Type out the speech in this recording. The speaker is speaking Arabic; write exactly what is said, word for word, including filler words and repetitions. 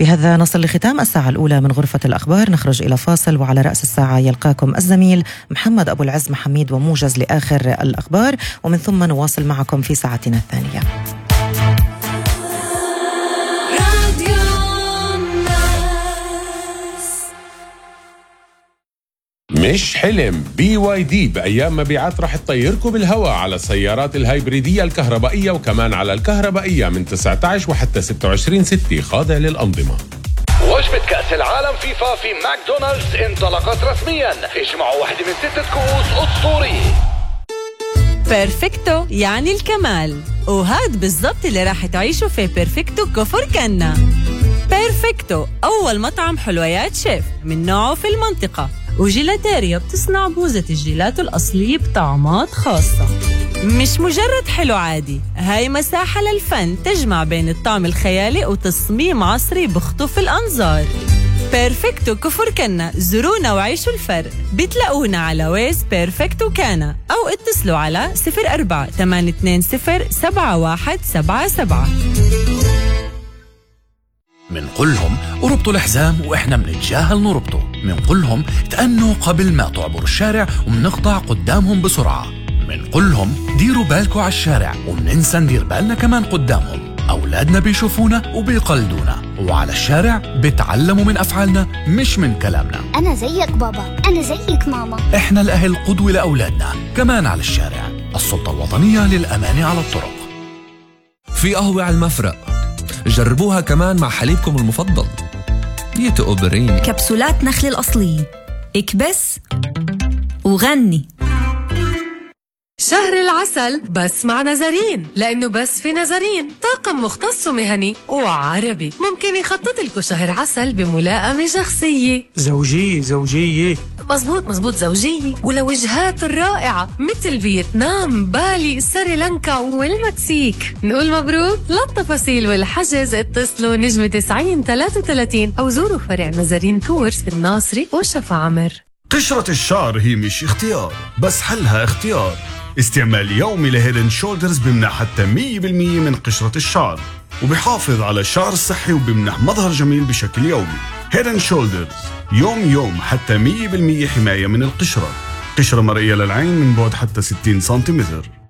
بهذا نصل لختام الساعة الأولى من غرفة الأخبار. نخرج إلى فاصل، وعلى رأس الساعة يلقاكم الزميل محمد أبو العز محميد وموجز لآخر الأخبار، ومن ثم نواصل معكم في ساعتنا الثانية. مش حلم، بي واي دي بأيام مبيعات رح تطيركم بالهواء على السيارات الهايبريدية الكهربائية وكمان على الكهربائية من تسعة عشر وحتى ستة وعشرين ستة، خاضع للأنظمة. وجبة كأس العالم فيفا في ماكدونالدز انطلقت رسميا، اجمعوا واحدة من ستة كؤوس أسطورية. بيرفكتو يعني الكمال، وهاد بالضبط اللي راح تعيشوا في بيرفكتو كفر كنا. بيرفكتو أول مطعم حلويات شيف من نوعه في المنطقة، وجيلاتيريا بتصنع بوزة الجيلاتو الأصلية بطعمات خاصة. مش مجرد حلو عادي، هاي مساحة للفن تجمع بين الطعم الخيالي وتصميم عصري بخطف الأنظار. بيرفكتو كفر كنا، زورونا وعيشوا الفرق. بتلاقونا على ويز بيرفكتو كانا، أو اتصلوا على صفر أربعة ثمانية اثنين صفر سبعة واحد سبعة سبعة. منقولهم اربطوا الحزام واحنا منتجاهل نربطه. منقولهم تأنوا قبل ما تعبروا الشارع ومنقطع قدامهم بسرعة. منقولهم ديروا بالكوا على الشارع ومننسى ندير بالنا كمان قدامهم. أولادنا بيشوفونا وبيقلدونا، وعلى الشارع بيتعلموا من أفعالنا مش من كلامنا. أنا زيك بابا، أنا زيك ماما. إحنا الأهل قدوة لأولادنا كمان على الشارع. السلطة الوطنية للأمان على الطرق. في قهوة على المفرق، جربوها كمان مع حليبكم المفضل يتقوا بريني. كبسولات نخل الأصلية، اكبس وغني. شهر العسل بس مع نزارين، لأنه بس في نزارين طاقم مختص ومهني وعربي ممكن يخطط لكم شهر عسل بملائمة شخصية. زوجية زوجية مزبوط مزبوط زوجية، ولوجهات رائعة مثل فيتنام، بالي، سريلانكا والمكسيك. نقول مبروك. للتفاصيل والحجز اتصلوا نجمة تسعين ثلاثة وثلاثين أو زوروا فرع نزارين تورز الناصري وشفا عمر. قشرة الشعر هي مش اختيار، بس حلها اختيار. استعمال يومي لهيدن شولدرز بمنح حتى مية بالمية من قشرة الشعر، وبيحافظ على الشعر الصحي وبمنح مظهر جميل بشكل يومي. هيدن شولدرز يوم يوم حتى مية بالمية حماية من القشرة. قشرة مرئية للعين من بعد حتى ستين سنتيمتر.